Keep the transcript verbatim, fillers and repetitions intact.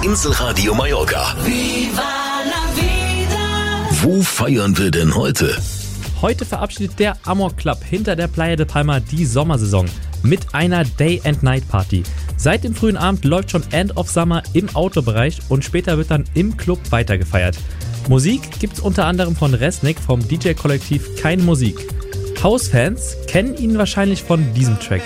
Inselradio Mallorca. Viva la vida. Wo feiern wir denn heute? Heute verabschiedet der Amor Club hinter der Playa de Palma die Sommersaison mit einer Day-and-Night-Party. Seit dem frühen Abend läuft schon End of Summer im Autobereich und später wird dann im Club weitergefeiert. Musik gibt's unter anderem von Resnick vom D J-Kollektiv Keine Musik. House-Fans kennen ihn wahrscheinlich von diesem Track.